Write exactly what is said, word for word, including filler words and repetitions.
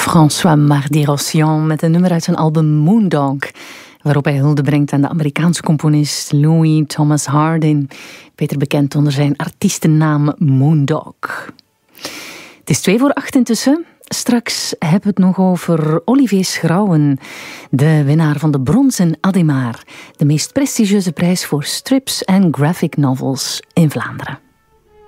François Mardi-Rossian met een nummer uit zijn album Moondog, waarop hij hulde brengt aan de Amerikaanse componist Louis Thomas Hardin, beter bekend onder zijn artiestennaam Moondog. Het is twee voor acht intussen. Straks hebben we het nog over Olivier Schrouwen, de winnaar van de Bronzen Ademar, de meest prestigieuze prijs voor strips en graphic novels in Vlaanderen.